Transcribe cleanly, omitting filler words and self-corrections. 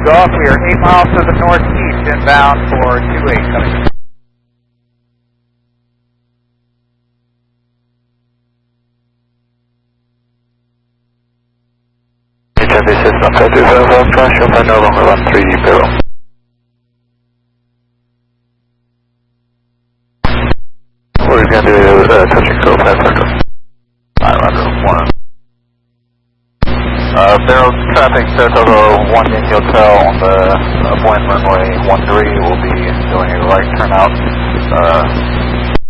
Golf, we are 8 miles to the northeast, inbound for 28 coming. This is not 35 crash of no longer 130. We're going to do touching code 500. Roger, 1. Barrel traffic, Saratoga 1 Yankee Hotel on the Boeing runway 13 will be doing a right turnout.